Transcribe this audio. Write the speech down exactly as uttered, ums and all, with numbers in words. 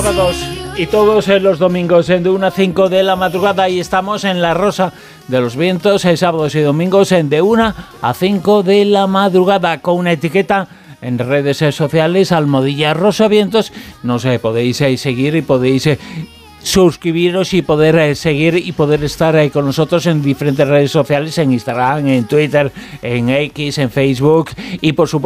Y todos los domingos de una a cinco de la madrugada y estamos en La Rosa de los Vientos, sábados y domingos de una a cinco de la madrugada con una etiqueta en redes sociales, almohadilla Rosa Vientos. Nos eh, podéis eh, seguir y podéis eh, suscribiros y poder eh, seguir y poder estar eh, con nosotros en diferentes redes sociales, en Instagram, en Twitter, en X, en Facebook y por supuesto